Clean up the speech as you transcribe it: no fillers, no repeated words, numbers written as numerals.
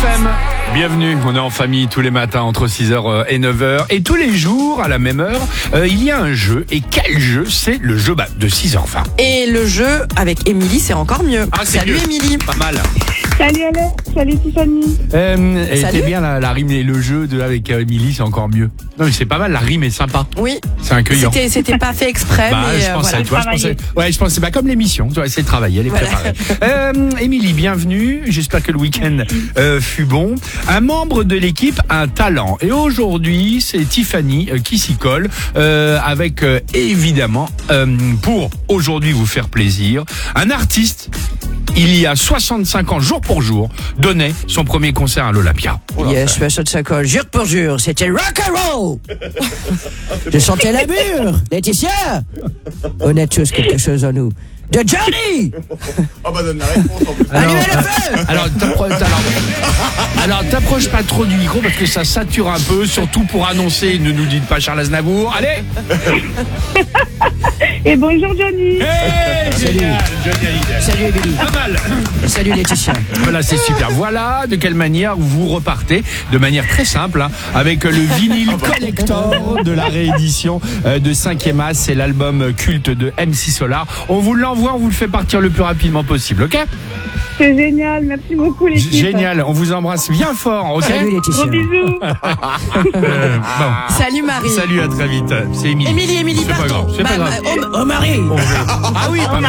FM. Bienvenue, on est en famille tous les matins entre 6h et 9h. Et tous les jours, à la même heure, il y a un jeu. Et quel jeu? C'est le jeu de 6h20. Et le jeu avec Émilie, c'est encore mieux. Salut Émilie. Pas mal. Salut Alex, salut Tiffany. C'était bien la rime et le jeu avec Émilie, c'est encore mieux. Non mais c'est pas mal, la rime est sympa. Oui. C'est accueillant. C'était pas fait exprès, mais je pensais, voilà. je pensais pas comme l'émission, tu vois, c'est travailler, elle est préparée. Émilie, bienvenue. J'espère que le week-end fut bon. Un membre de l'équipe a un talent. Et aujourd'hui, c'est Tiffany qui s'y colle avec évidemment, pour aujourd'hui vous faire plaisir, un artiste. Il y a 65 ans, jour pour jour, donnait son premier concert à l'Olympia. Yes, 65 ans, jour pour jour, c'était rock and roll. Je sentais la mûre, Laetitia. On a tous quelque chose en nous. De Johnny. Oh bah donne la réponse en plus. Alors t'approches pas trop du micro parce que ça sature un peu, surtout pour annoncer, ne nous dites pas Charles Aznavour. Allez. Et bonjour Johnny. Hey, génial, Johnny Hallyday. Salut Émilie. Pas mal. Salut Laetitia. Voilà, c'est super. Voilà de quelle manière vous repartez, de manière très simple, avec le vinyle collector de la réédition de 5e As. C'est l'album culte de MC Solar. On vous l'envoie, on vous le fait partir le plus rapidement possible, ok? C'est génial, merci beaucoup l'équipe. Génial, on vous embrasse bien fort, ok? Salut Laetitia. Gros bisous. Bon. Salut Marie. Salut, à très vite. C'est Émilie. Émilie, C'est pas pardon. grave, c'est pas grave. Oh Marie. Ah oui, pas mal.